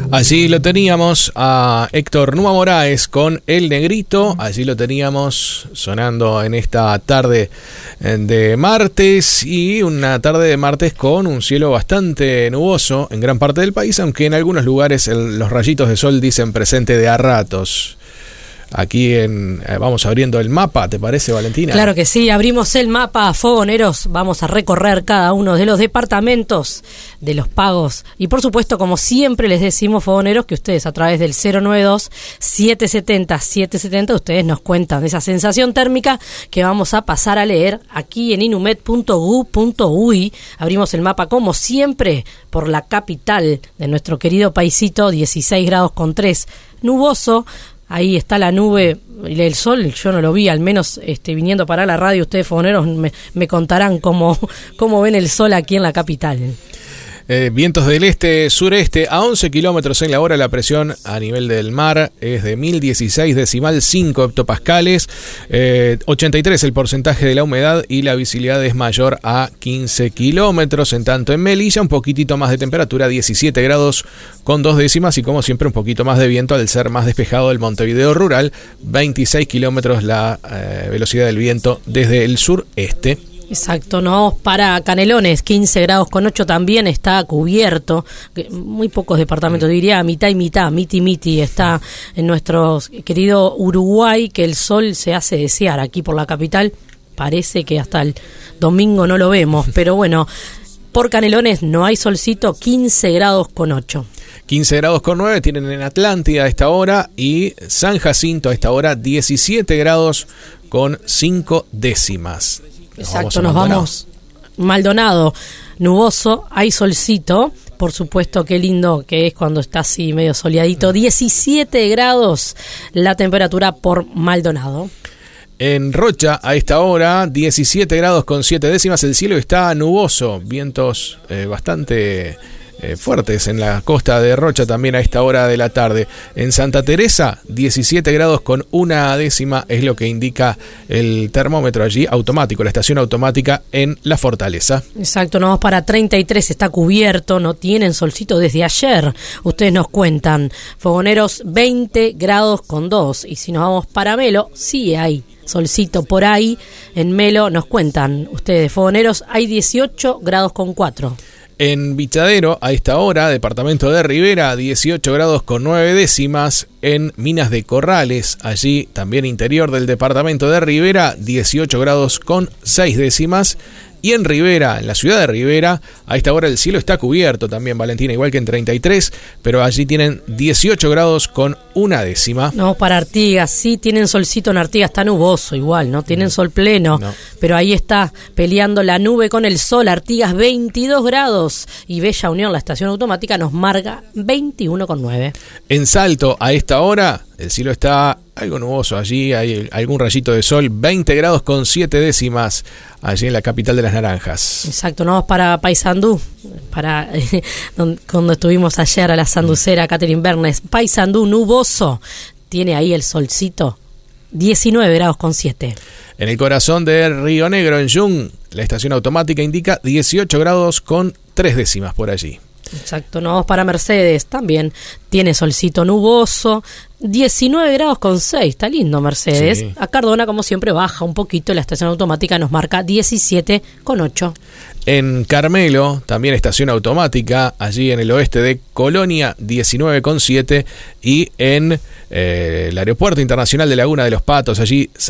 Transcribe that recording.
Allí lo teníamos a Héctor Numa Moraes con El Negrito. Allí lo teníamos sonando en esta tarde de martes, y una tarde de martes con un cielo bastante nuboso en gran parte del país, aunque en algunos lugares los rayitos de sol dicen presente de a ratos. Aquí vamos abriendo el mapa, ¿te parece, Valentina? Claro que sí, abrimos el mapa, fogoneros, vamos a recorrer cada uno de los departamentos de los pagos, y por supuesto, como siempre les decimos, fogoneros, que ustedes a través del 092-770-770 ustedes nos cuentan de esa sensación térmica que vamos a pasar a leer aquí en inumet.gu.uy. Abrimos el mapa como siempre por la capital de nuestro querido paisito, 16 grados con 3, nuboso. Ahí está la nube, el sol, yo no lo vi, al menos viniendo para la radio. Ustedes, fogoneros, me contarán cómo ven el sol aquí en la capital. Vientos del este-sureste a 11 kilómetros en la hora. La presión a nivel del mar es de 1016,5 hectopascales. 83 el porcentaje de la humedad y la visibilidad es mayor a 15 kilómetros. En tanto, en Melilla, un poquitito más de temperatura, 17 grados con 2 décimas, y como siempre un poquito más de viento al ser más despejado el Montevideo rural. 26 kilómetros la velocidad del viento desde el sureste. Exacto, no, para Canelones, 15 grados con 8, también está cubierto. Muy pocos departamentos, diría mitad y mitad, miti está en nuestro querido Uruguay, que el sol se hace desear. Aquí por la capital parece que hasta el domingo no lo vemos, pero bueno, por Canelones no hay solcito, 15 grados con 8. 15 grados con 9 tienen en Atlántida a esta hora, y San Jacinto a esta hora 17 grados con 5 décimas. Exacto, nos vamos Maldonado, nuboso, hay solcito, por supuesto, qué lindo que es cuando está así medio soleadito. 17 grados la temperatura por Maldonado. En Rocha a esta hora 17 grados con 7 décimas, el cielo está nuboso, vientos bastante fuertes en la costa de Rocha también a esta hora de la tarde. En Santa Teresa 17 grados con 1 décima es lo que indica el termómetro allí automático, la estación automática en La Fortaleza. Exacto, nos vamos para 33, está cubierto, no tienen solcito desde ayer, ustedes nos cuentan. Fogoneros 20 grados con 2, y si nos vamos para Melo, sí hay solcito por ahí. En Melo nos cuentan ustedes, fogoneros, hay 18 grados con 4. En Bichadero, a esta hora, departamento de Rivera, 18 grados con 9 décimas. En Minas de Corrales, allí también interior del departamento de Rivera, 18 grados con 6 décimas. Y en Rivera, en la ciudad de Rivera, a esta hora el cielo está cubierto también, Valentina, igual que en 33, pero allí tienen 18 grados con 1 décima. No, para Artigas, sí tienen solcito en Artigas, está nuboso igual, no tienen sol pleno, no. Pero ahí está peleando la nube con el sol. Artigas 22 grados, y Bella Unión, la estación automática, nos marca 21,9. En Salto, a esta hora, el cielo está algo nuboso, allí hay algún rayito de sol, 20 grados con 7 décimas, allí en la capital de las Naranjas. Exacto, nos vamos para Paysandú, cuando estuvimos ayer a la sanducera Catherine Bernes. Paysandú nuboso, tiene ahí el solcito, 19 grados con 7. En el corazón de Río Negro, en Yung, la estación automática indica 18 grados con 3 décimas por allí. Exacto, nos vamos para Mercedes, también tiene solcito nuboso, 19 grados con 6, está lindo Mercedes. Sí. A Cardona, como siempre, baja un poquito, la estación automática nos marca 17,8. En Carmelo, también estación automática, allí en el oeste de Colonia, 19,7. Y en el Aeropuerto Internacional de Laguna de los Patos, allí